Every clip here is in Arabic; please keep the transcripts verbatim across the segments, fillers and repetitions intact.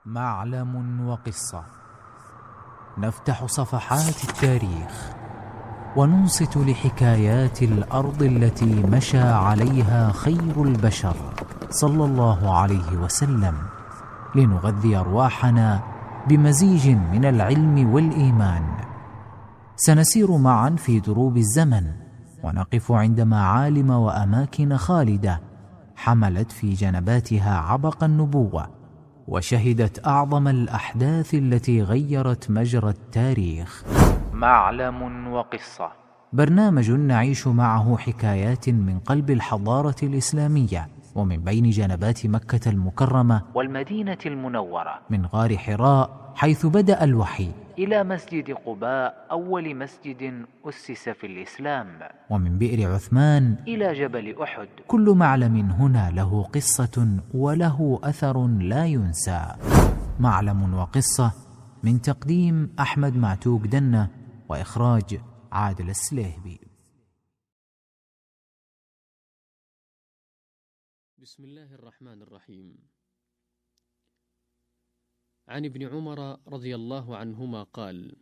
معلم وقصة. نفتح صفحات التاريخ وننصت لحكايات الأرض التي مشى عليها خير البشر صلى الله عليه وسلم، لنغذي أرواحنا بمزيج من العلم والإيمان. سنسير معا في دروب الزمن ونقف عند معالم وأماكن خالدة حملت في جنباتها عبق النبوة، وشهدت أعظم الأحداث التي غيرت مجرى التاريخ. معلم وقصة، برنامج نعيش معه حكايات من قلب الحضارة الإسلامية ومن بين جنبات مكة المكرمة والمدينة المنورة، من غار حراء حيث بدأ الوحي إلى مسجد قباء أول مسجد أسس في الإسلام، ومن بئر عثمان إلى جبل أحد. كل معلم هنا له قصة وله أثر لا ينسى. معلم وقصة، من تقديم أحمد معتوق دنة وإخراج عادل السليهبي. بسم الله الرحمن الرحيم. عن ابن عمر رضي الله عنهما قال: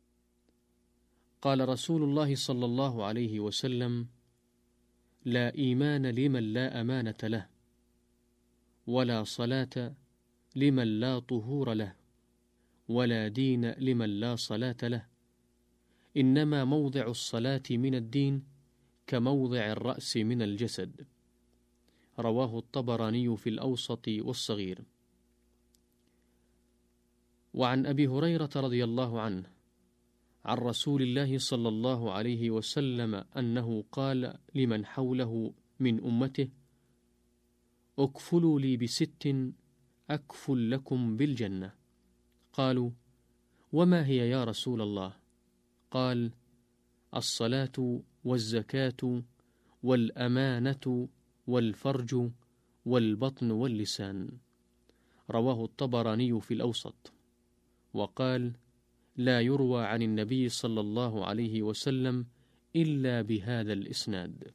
قال رسول الله صلى الله عليه وسلم: لا إيمان لمن لا أمانة له، ولا صلاة لمن لا طهور له، ولا دين لمن لا صلاة له، إنما موضع الصلاة من الدين كموضع الرأس من الجسد. رواه الطبراني في الأوسط والصغير. وعن أبي هريرة رضي الله عنه عن رسول الله صلى الله عليه وسلم أنه قال لمن حوله من أمته: اكفلوا لي بست أكفل لكم بالجنة. قالوا: وما هي يا رسول الله؟ قال: الصلاة والزكاة والأمانة والفرج والبطن واللسان. رواه الطبراني في الأوسط. وقال: لا يروى عن النبي صلى الله عليه وسلم إلا بهذا الإسناد.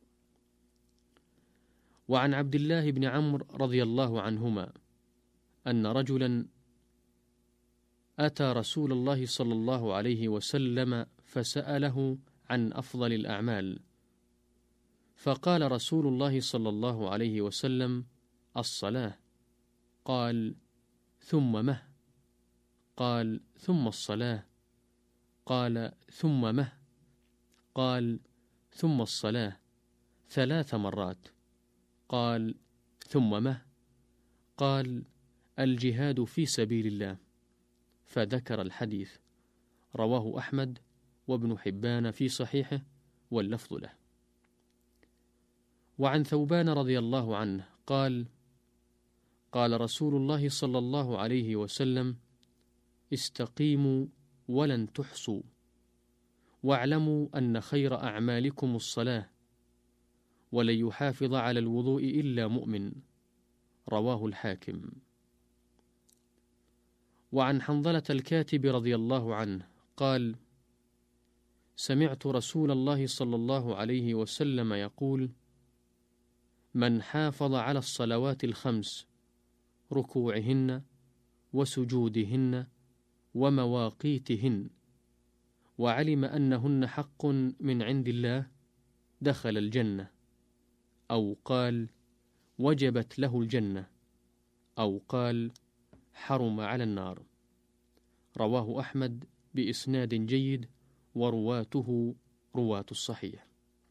وعن عبد الله بن عمرو رضي الله عنهما أن رجلا أتى رسول الله صلى الله عليه وسلم فسأله عن أفضل الأعمال، فقال رسول الله صلى الله عليه وسلم: الصلاة. قال: ثم مه؟ قال: ثم الصلاة. قال: ثم مه؟ قال: ثم الصلاة، ثلاث مرات. قال: ثم مه؟ قال: الجهاد في سبيل الله. فذكر الحديث. رواه أحمد وابن حبان في صحيحه واللفظ له. وعن ثوبان رضي الله عنه قال: قال رسول الله صلى الله عليه وسلم: استقيموا ولن تحصوا، واعلموا أن خير أعمالكم الصلاة، ولن يحافظ على الوضوء إلا مؤمن. رواه الحاكم. وعن حنظلة الكاتب رضي الله عنه قال: سمعت رسول الله صلى الله عليه وسلم يقول: من حافظ على الصلوات الخمس، ركوعهن وسجودهن ومواقيتهن، وعلم أنهن حق من عند الله، دخل الجنة. أو قال: وجبت له الجنة. أو قال: حرم على النار. رواه أحمد بإسناد جيد، ورواته رواة الصحيح.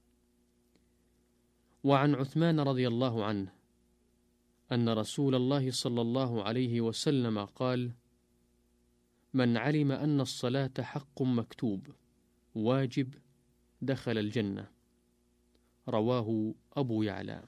وعن عثمان رضي الله عنه أن رسول الله صلى الله عليه وسلم قال: من علم أن الصلاة حق مكتوب واجب دخل الجنة. رواه أبو يعلى.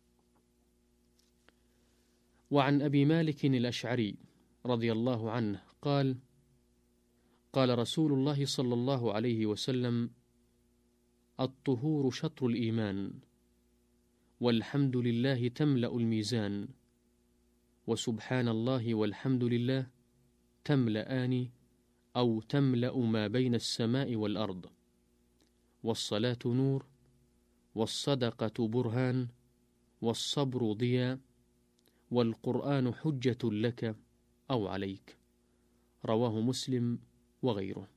وعن أبي مالك الأشعري رضي الله عنه قال: قال رسول الله صلى الله عليه وسلم: الطهور شطر الإيمان، والحمد لله تملأ الميزان، وسبحان الله والحمد لله تملأان أو تملأ ما بين السماء والأرض، والصلاة نور، والصدقة برهان، والصبر ضياء، والقرآن حجة لك، أو عليك. رواه مسلم وغيره.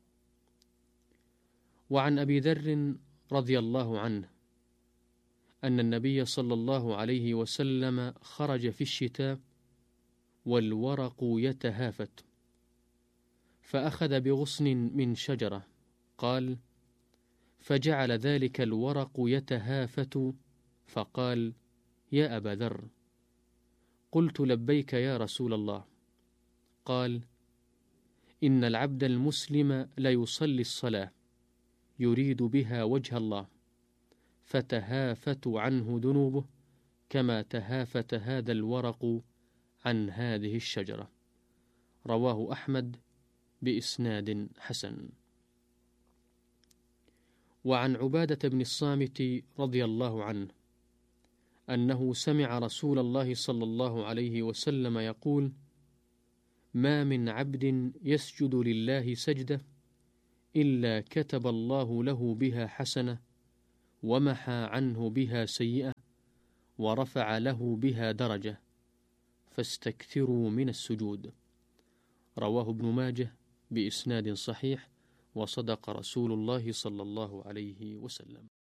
وعن أبي ذر رضي الله عنه أن النبي صلى الله عليه وسلم خرج في الشتاء والورق يتهافت، فأخذ بغصن من شجرة، قال: فجعل ذلك الورق يتهافت، فقال: يا أبا ذر. قلت: لبيك يا رسول الله. قال: إن العبد المسلم ليصلي الصلاة يريد بها وجه الله، فتهافت عنه ذنوبه كما تهافت هذا الورق عن هذه الشجرة. رواه أحمد بإسناد حسن. وعن عبادة بن الصامت رضي الله عنه أنه سمع رسول الله صلى الله عليه وسلم يقول: ما من عبد يسجد لله سجدة إلا كتب الله له بها حسنة، ومحى عنه بها سيئة، ورفع له بها درجة، فاستكثروا من السجود. رواه ابن ماجه بإسناد صحيح، وصدق رسول الله صلى الله عليه وسلم.